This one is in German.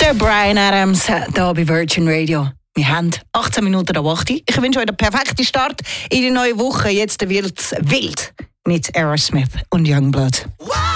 Der Bryan Adams, hier bei Virgin Radio. Wir haben 18 Minuten nach 8. Ich wünsche euch den perfekten Start in die neue Woche. Jetzt wird's wild mit Aerosmith und Youngblood.